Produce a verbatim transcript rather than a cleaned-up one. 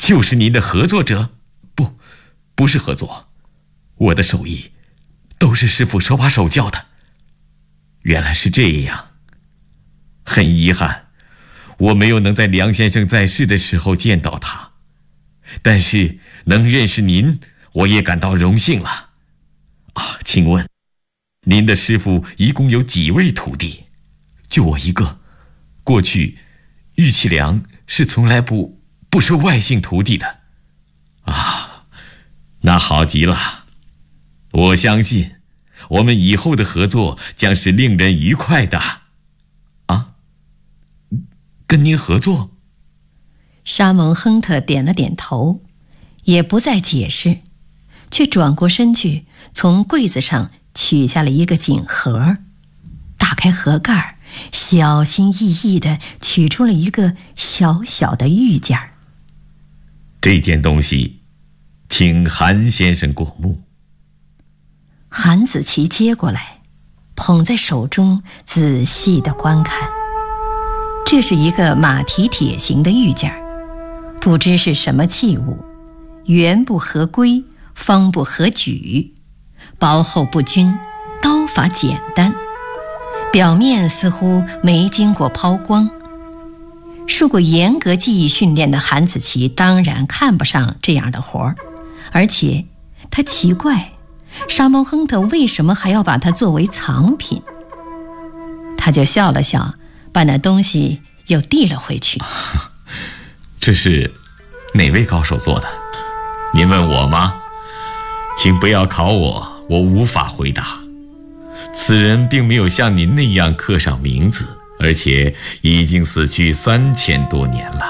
就是您的合作者？不，不是合作，我的手艺都是师父手把手教的。原来是这样，很遗憾，我没有能在梁先生在世的时候见到他，但是能认识您，我也感到荣幸了。啊，请问，您的师父一共有几位徒弟？就我一个。过去，玉器良是从来不不收外姓徒弟的。啊，那好极了，我相信我们以后的合作将是令人愉快的。啊，跟您合作？ 沙蒙亨特点了点头，也不再解释，却转过身去，从柜子上取下了一个锦盒，打开盒盖，小心翼翼地取出了一个小小的玉件。 这件东西请韩先生过目。 韩子琪接过来，捧在手中仔细地观看。这是一个马蹄铁形的玉件，不知是什么器物，圆不合规，方不合矩，薄厚不均，刀法简单，表面似乎没经过抛光。受过严格技艺训练的韩子琪当然看不上这样的活儿，而且他奇怪沙蒙亨特为什么还要把它作为藏品。他就笑了笑，把那东西又递了回去。 这是哪位高手做的？您问我吗？请不要考我，我无法回答。此人并没有像您那样刻上名字，而且已经死去三千多年了。